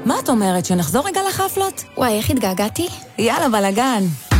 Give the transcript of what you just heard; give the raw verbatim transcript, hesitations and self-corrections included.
מה את אומרת, שנחזור רגע לחפלות? וואי, איך התגעגעתי? יאללה, בלגן.